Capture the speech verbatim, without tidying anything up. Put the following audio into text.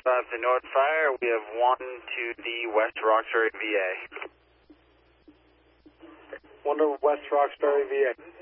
five to North Fire. We have one to the West Roxbury, V A. One to West Roxbury, V A.